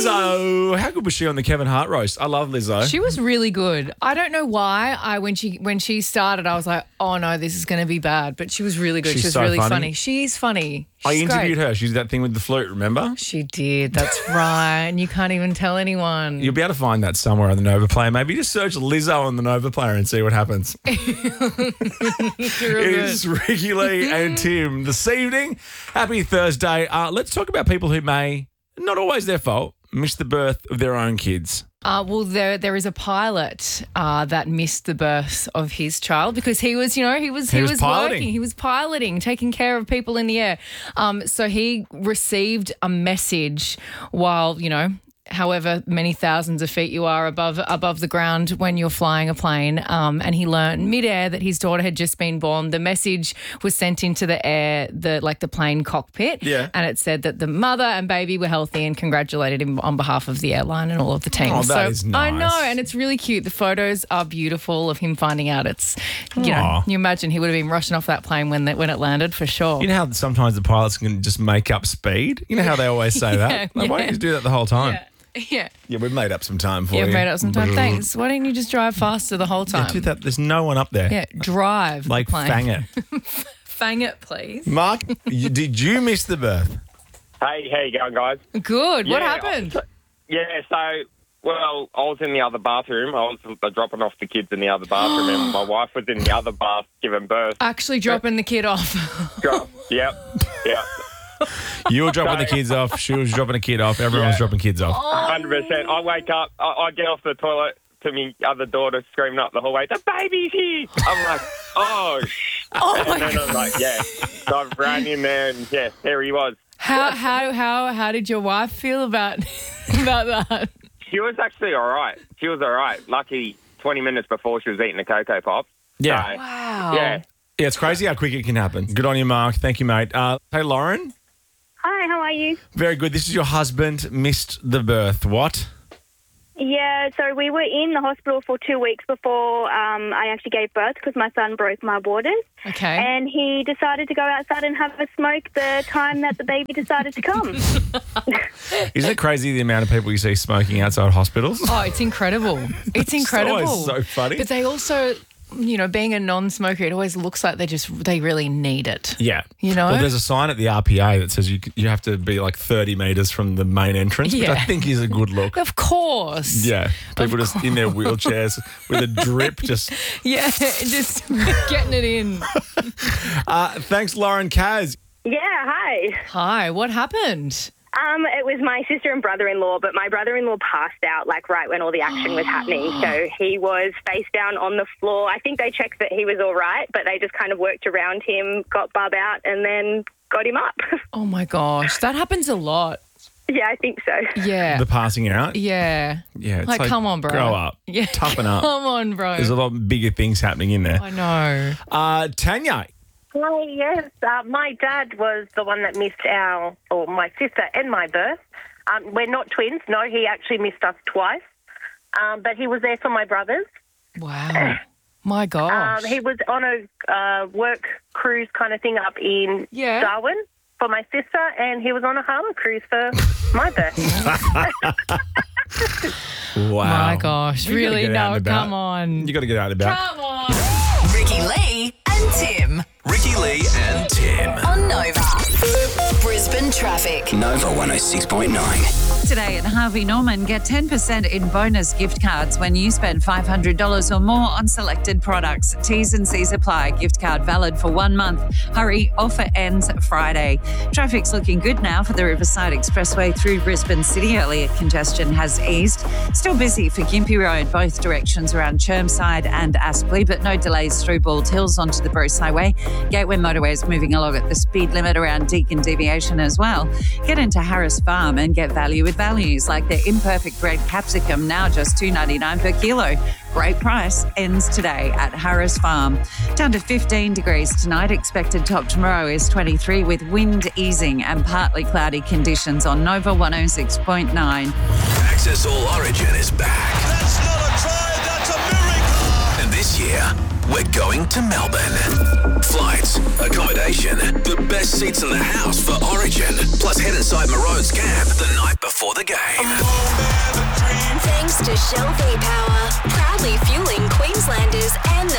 Lizzo, how good was she on the Kevin Hart roast? I love Lizzo. She was really good. I don't know why. When she started, I was like, oh no, this is going to be bad. But she was really good. She's she was so really funny. funny. She's funny. I She's interviewed great. her. She did that thing with the flute, remember? She did. That's right. And you can't even tell anyone. You'll be able to find that somewhere on the Nova Player. Maybe just search Lizzo on the Nova Player and see what happens. It's Ricky Lee and Tim this evening. Happy Thursday. Let's talk about people who may, not always their fault, miss the birth of their own kids. Well, there is a pilot that missed the birth of his child because he was piloting. working. He was piloting, taking care of people in the air. So he received a message while, however many thousands of feet you are above the ground when you're flying a plane, and he learned midair that his daughter had just been born. The message was sent into the air, the plane cockpit, and it said that the mother and baby were healthy and congratulated him on behalf of the airline and all of the team. Oh, that is nice. I know, and it's really cute. The photos are beautiful of him finding out. It's, you imagine he would have been rushing off that plane when it landed for sure. You know how sometimes the pilots can just make up speed? You know how they always say that? Why don't you just do that the whole time? Yeah. Yeah, we've made up some time for you. Yeah, made up some time. Thanks. Why don't you just drive faster the whole time? Do that. There's no one up there. Yeah, drive. Like, the plane. fang it. Fang it, please. Mark, did you miss the birth? Hey, how you going, guys? Good. What Yeah, happened? I was in the other bathroom. I was dropping off the kids in the other bathroom, and my wife was in the other bath giving birth. Actually dropping the kid off. Yep. You were dropping the kids off. She was dropping a kid off. Everyone was dropping kids off. 100%. I wake up, I get off the toilet to my other daughter screaming up the hallway, "The baby's here!" I'm like, oh, and then I'm like, yeah. So I've ran in there, and there he was. How did your wife feel about that? She was actually all right. Lucky 20 minutes before she was eating a Cocoa Pop. Yeah. So, Wow. Yeah. Yeah, it's crazy how quick it can happen. Good on you, Mark. Thank you, mate. Hey, Lauren. Hi, how are you? Very good. This is your husband missed the birth. What? Yeah, so we were in the hospital for 2 weeks before I actually gave birth because my son broke my waters. Okay. And he decided to go outside and have a smoke the time that the baby decided to come. Isn't it crazy the amount of people you see smoking outside hospitals? Oh, it's incredible. It's incredible. always so funny. But they also, being a non-smoker, it always looks like they really need it. Yeah. Well, there's a sign at the RPA that says you have to be like 30 metres from the main entrance, which I think is a good look. Of course. Yeah. People just in their wheelchairs with a drip just... Yeah, just getting it in. Thanks, Lauren. Kaz. Yeah, hi. Hi, what happened? It was my sister and brother-in-law, but my brother-in-law passed out right when all the action was happening. So he was face down on the floor. I think they checked that he was all right, but they just kind of worked around him, got Bub out, and then got him up. Oh, my gosh. That happens a lot. Yeah, I think so. Yeah. The passing out. Yeah. Yeah. It's Like, come on, bro. Grow up. Yeah. Toughen up. Come on, bro. There's a lot bigger things happening in there. I know. Tanya. Hi, yes. My dad was the one that missed my sister and my birth. We're not twins. No, he actually missed us twice. But he was there for my brothers. Wow. My gosh. He was on a work cruise kind of thing up in Darwin for my sister, and he was on a Harbour cruise for my birth. Wow. My gosh. You gotta Really? get out No, and about. come on. You got to get out and about. Come on. Ricky Lee and Tim. Ricky Lee and Tim. On Nova. Brisbane Traffic. Nova 106.9. Today at Harvey Norman, get 10% in bonus gift cards when you spend $500 or more on selected products. T's and C's apply. Gift card valid for 1 month. Hurry, offer ends Friday. Traffic's looking good now for the Riverside Expressway through Brisbane City. Earlier congestion has eased. Still busy for Gympie Road, both directions around Chermside and Aspley, but no delays through Bald Hills onto the Bruce Highway. Gateway Motorway is moving along at the speed limit around Deakin Deviation as well. Get into Harris Farm and get value with values like their imperfect red capsicum, now just $2.99 per kilo. Great price, ends today at Harris Farm. Down to 15 degrees tonight. Expected top tomorrow is 23 with wind easing and partly cloudy conditions on Nova 106.9. Access All Origin is back. That's not a try, that's a miracle! And this year, we're going to Melbourne. Flights, accommodation, the best seats in the house for Origin. Plus head inside Maroon's camp the night before. before the game. Thanks to Shell V-Power. Proudly